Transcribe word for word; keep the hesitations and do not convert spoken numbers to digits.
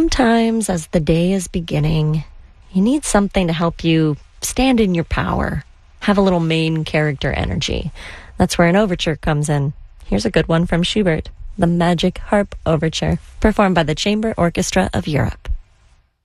sometimes as the day is beginning, you need something to help you stand in your power, have a little main character energy. That's where an overture comes in. Here's a good one from Schubert, the Magic Harp Overture, performed by the Chamber Orchestra of Europe.